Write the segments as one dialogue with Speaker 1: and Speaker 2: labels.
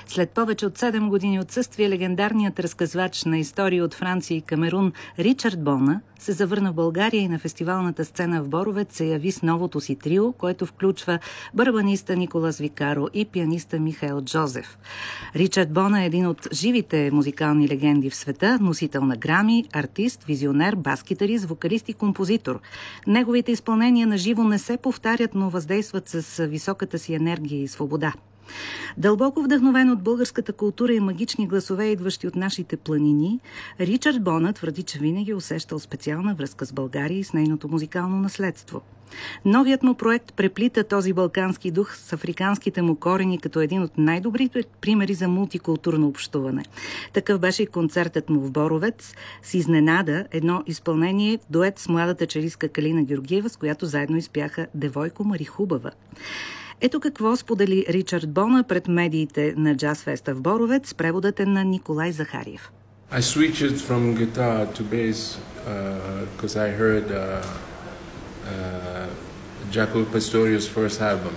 Speaker 1: След повече от 7 години отсъствие, легендарният разказвач на истории от Франция и Камерун Ричард Бона се завърна в България и на фестивалната сцена в Боровец се яви с новото си трио, което включва барабаниста Николас Викаро и пианиста Михаел Джозеф. Ричард Бона е един от живите музикални легенди в света, носител на грами, артист, визионер, бас-китарист, вокалист и композитор. Неговите изпълнения на живо не се повтарят, но въздействат с високата си енергия и свобода. Дълбоко вдъхновен от българската култура и магични гласове, идващи от нашите планини, Ричард Бона твърди, че винаги е усещал специална връзка с България и с нейното музикално наследство. Новият му проект преплита този балкански дух с африканските му корени като един от най-добрите примери за мултикултурно общуване. Такъв беше и концертът му в Боровец с изненада едно изпълнение в дует с младата чалистка Калина Георгиева, с която заедно изпяха Девойко Марихубава. Ето какво сподели Ричард Бона пред медиите на Джаз Феста в Боровец. Преводът е на Николай Захариев.
Speaker 2: I switched from guitar to bass because I heard Jaco Pastorio's first album.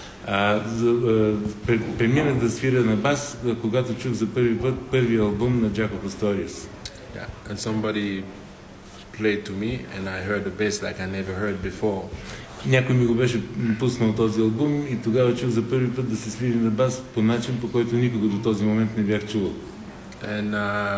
Speaker 3: Преминах да свиря на бас, когато чух за първи път първия албум на Джако Пасториус.
Speaker 2: Yeah, and somebody played to me and I heard the bass like I never heard before.
Speaker 3: Някой ми го беше пуснал този албум и тогава чух за първи път да се свири на бас по начин, по който никога до този момент не бях чувал.
Speaker 2: And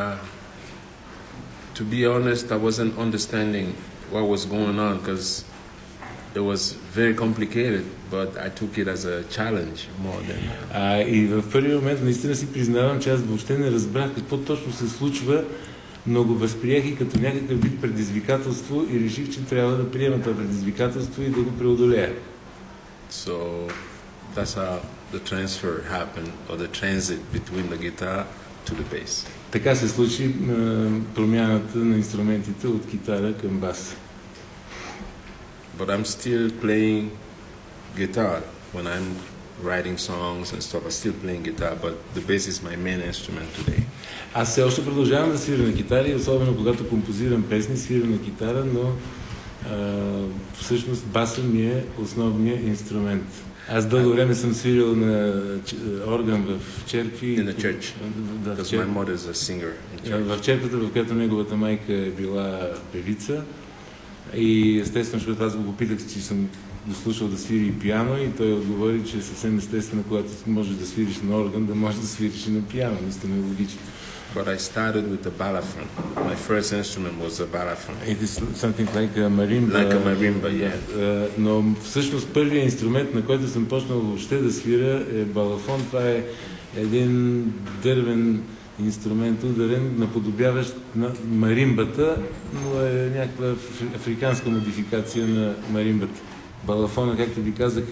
Speaker 2: to be honest, I wasn't understanding what was going on because it was very complicated, but I took it as a challenge more than...
Speaker 3: И в първи момент наистина си признавам, че аз въобще не разбрах какво точно се случва, но го възприех и като някакъв вид предизвикателство и реших, че трябва да приема това предизвикателство и да го преодолея.
Speaker 2: So that's how the transfer happened, or the transit between the guitar to the bass.
Speaker 3: Така се случи промяната на инструментите от китара към бас.
Speaker 2: But I'm still playing guitar when I'm writing songs and stuff. I'm still playing guitar, but the bass is my main instrument today.
Speaker 3: Аз все още продължавам да свиря на китара и особено когато композирам песни, свиря на китара, но всъщност баса ми е основният инструмент. Аз дълго време съм свирил на орган в черкви.
Speaker 2: In the church, because my mother is a singer in church.
Speaker 3: В черквата, в която неговата майка е била певица. И естествено, защото аз го попитах, че съм дослушал да свири и пиано и той отговори, че е съвсем естествено, когато можеш да свириш на орган, да можеш да свириш и на пиано. Наистина е логично.
Speaker 2: But I started with the balafon. My first instrument was a balafon.
Speaker 3: It is something like a marimba.
Speaker 2: Like a marimba, yeah.
Speaker 3: Но всъщност първият инструмент, на който съм почнал въобще да свиря, е балафон. Това е един дървен инструмент, ударен, наподобяващ на маримбата, но е някаква африканска модификация на маримбата. Балафона, както ви казах,